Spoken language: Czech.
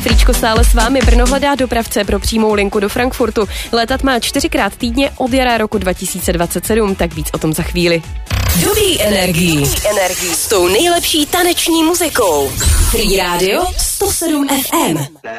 Tričko stále s vámi. Brno hledá dopravce pro přímou linku do Frankfurtu. Létat má 4krát týdně od jara roku 2027, tak víc o tom za chvíli. Dobrý energii s tou nejlepší taneční muzikou. Free Radio 107 FM.